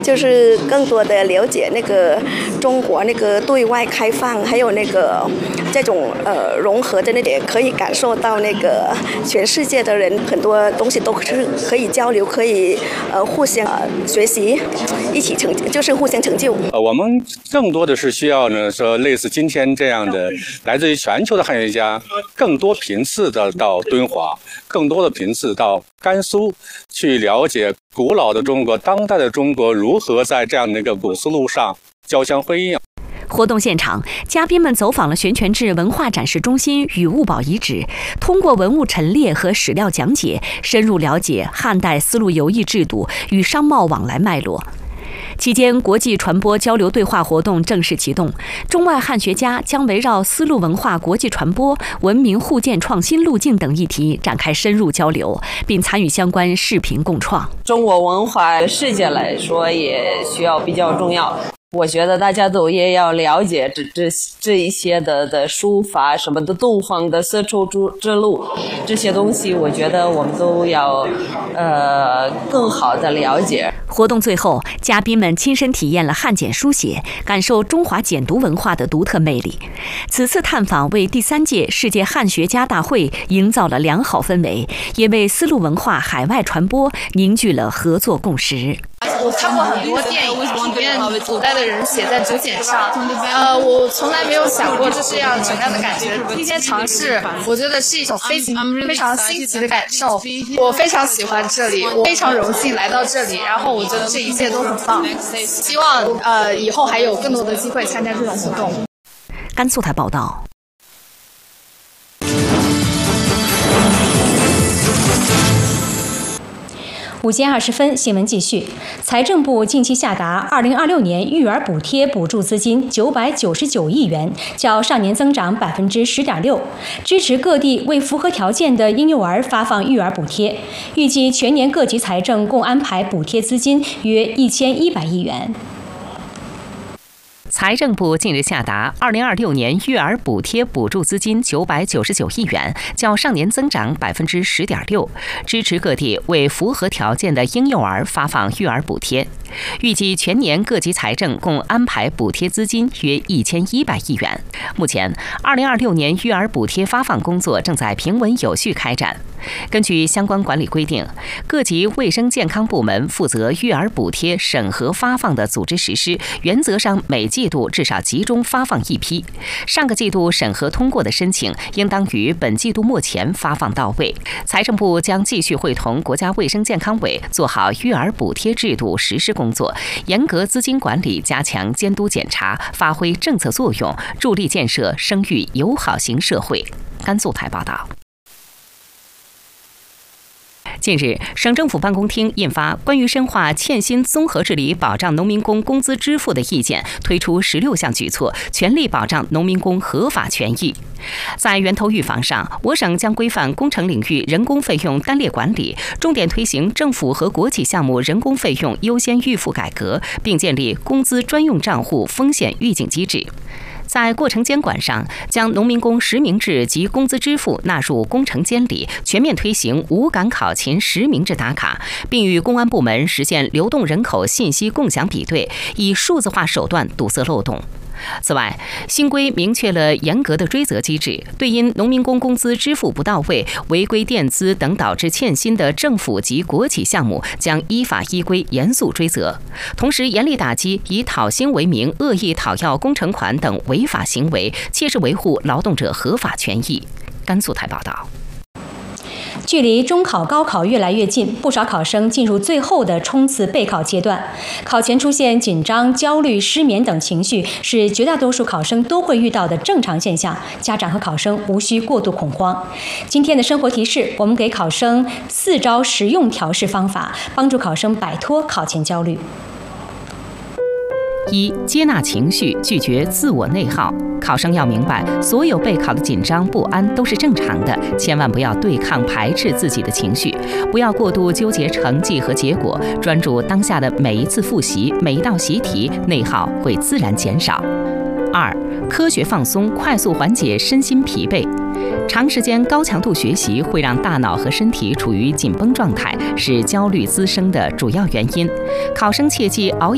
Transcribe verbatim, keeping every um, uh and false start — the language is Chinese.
就是更多的了解那个中国那个对外开放，还有那个这种呃融合的那点，可以感受到那个全世界的人很多东西都是可以交流，可以呃互相、呃、学习，一起成就是互相成就。 呃，我们更多的是需要呢，说类似今天这样的来自于全球的汉学家，更多频次的到敦煌，更多的频次到甘肃，去了解古老的中国、当代的中国如何在这样的一个古丝路上交相辉映。 活动现场，嘉宾们走访了玄泉志文化展示中心与物宝遗址，通过文物陈列和史料讲解，深入了解汉代丝路游艺制度与商贸往来脉络。期间，国际传播交流对话活动正式启动，中外汉学家将围绕丝路文化国际传播、文明互鉴创新路径等议题展开深入交流，并参与相关视频共创。 中国文化世界来说也需要比较重要。我觉得大家都也要了解这这这一些的的书法什么的东方的丝绸之路这些东西，我觉得我们都要呃更好的了解。 活动最后，嘉宾们亲身体验了汉简书写，感受中华简读文化的独特魅力。此次探访为第三届世界汉学家大会营造了良好氛围，也为丝路文化海外传播凝聚了合作共识。 我看过很多电影，里面古代的人写在竹简上，呃，我从来没有想过这是样什么样的感觉。今天尝试，我觉得是一种非非常新奇的感受。我非常喜欢这里，我非常荣幸来到这里，然后我觉得这一切都很棒。希望呃以后还有更多的机会参加这种活动。 甘肃台报道。 午间二十分，新闻继续。财政部近期下达二零二六年育儿补贴补助资金九百九十九亿元，较上年增长百分之十点六，支持各地为符合条件的婴幼儿发放育儿补贴。预计全年各级财政共安排补贴资金约一千一百亿元。 财政部近日下达二零二六年育儿补贴补助资金九百九十九亿元，较上年增长百分之十点六，支持各地为符合条件的婴幼儿发放育儿补贴。预计全年各级财政共安排补贴资金约一千一百亿元。目前，二零二六年育儿补贴发放工作正在平稳有序开展。根据相关管理规定，各级卫生健康部门负责育儿补贴审核发放的组织实施，原则上每季度至少集中发放一批。上个季度审核通过的申请，应当于本季度末前发放到位。财政部将继续会同国家卫生健康委做好育儿补贴制度实施工作，严格资金管理，加强监督检查，发挥政策作用，助力建设生育友好型社会。甘肃台报道。近日，省政府办公厅印发《关于深化欠薪综合治理保障农民工工资支付的意见》，推出十六项举措，全力保障农民工合法权益。在源头预防上，我省将规范工程领域人工费用单列管理，重点推行政府和国企项目人工费用优先预付改革，并建立工资专用账户风险预警机制。在过程监管上，将农民工实名制及工资支付纳入工程监理，全面推行无赶考勤实名制打卡，并与公安部门实现流动人口信息共享比对，以数字化手段堵塞漏洞。此外，新规明确了严格的追责机制，对因农民工工资支付不到位、违规垫资等导致欠薪的政府及国企项目，将依法依规严肃追责。同时，严厉打击以讨薪为名恶意讨要工程款等违法行为，切实维护劳动者合法权益。甘肃台报道。 距离中考、高考越来越近，不少考生进入最后的冲刺备考阶段。考前出现紧张、焦虑、失眠等情绪，是绝大多数考生都会遇到的正常现象。家长和考生无需过度恐慌。今天的生活提示，我们给考生四招实用调试方法，帮助考生摆脱考前焦虑。 一、接纳情绪，拒绝自我内耗。考生要明白，所有备考的紧张不安都是正常的，千万不要对抗排斥自己的情绪，不要过度纠结成绩和结果，专注当下的每一次复习、每一道习题，内耗会自然减少。二、科学放松，快速缓解身心疲惫。长时间高强度学习会让大脑和身体处于紧绷状态，是焦虑滋生的主要原因。考生切忌熬夜